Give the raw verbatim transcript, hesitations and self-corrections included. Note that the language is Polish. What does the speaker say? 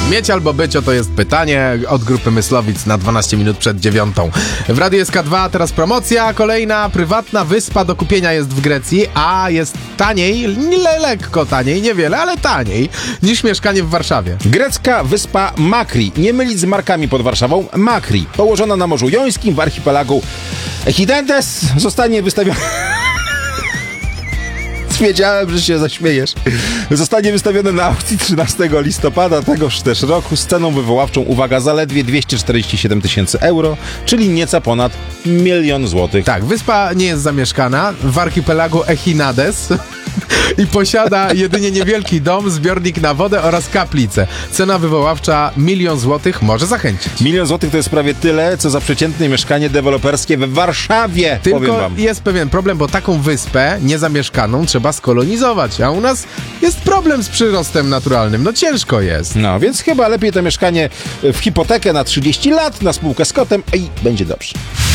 Mieć albo być, oto jest pytanie od grupy Myslowic na dwanaście minut przed dziewiątą. W Radiu S K dwa teraz promocja, kolejna prywatna wyspa do kupienia jest w Grecji, a jest taniej, le, lekko taniej, niewiele, ale taniej niż mieszkanie w Warszawie. Grecka wyspa Makri, nie mylić z markami pod Warszawą, Makri, położona na Morzu Jońskim w archipelagu Echidentes, zostanie wystawiona... Wiedziałem, że się zaśmiejesz. Zostanie wystawiony na aukcji trzynastego listopada tegoż też roku z ceną wywoławczą, uwaga, zaledwie dwieście czterdzieści siedem tysięcy euro, czyli nieco ponad milion złotych. Tak, wyspa nie jest zamieszkana w archipelagu Echinades i posiada jedynie niewielki dom, zbiornik na wodę oraz kaplicę. Cena wywoławcza milion złotych może zachęcić. Milion złotych to jest prawie tyle, co za przeciętne mieszkanie deweloperskie w Warszawie, Tylko powiem wam. jest pewien problem, bo taką wyspę niezamieszkaną trzeba skolonizować, a u nas jest problem z przyrostem naturalnym. No ciężko jest. No, więc chyba lepiej to mieszkanie w hipotekę na trzydzieści lat, na spółkę z kotem i będzie dobrze.